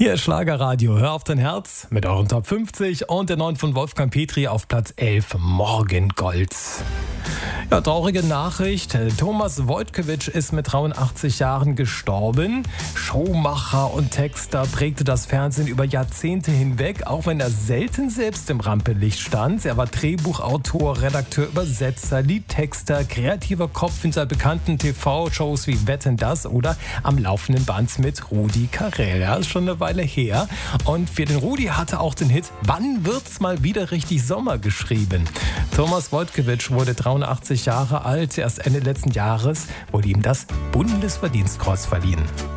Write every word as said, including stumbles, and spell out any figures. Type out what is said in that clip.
Hier ist Schlagerradio, hör auf dein Herz mit eurem Top fünfzig und der neuen von Wolfgang Petri auf Platz elf, Morgengold. Ja, traurige Nachricht, Thomas Wojtkiewicz ist mit dreiundachtzig Jahren gestorben. Showmacher und Texter prägte das Fernsehen über Jahrzehnte hinweg, auch wenn er selten selbst im Rampenlicht stand. Er war Drehbuchautor, Redakteur, Übersetzer, Liedtexter, kreativer Kopf hinter bekannten T V-Shows wie Wetten, das oder am laufenden Band mit Rudi Carrell. Ja, ist schon eine Weile her. Und für den Rudi hatte auch den Hit Wann wird's mal wieder richtig Sommer geschrieben. Thomas Wojtkiewicz wurde dreiundachtzig Jahre alt. Erst Ende letzten Jahres wurde ihm das Bundesverdienstkreuz verliehen.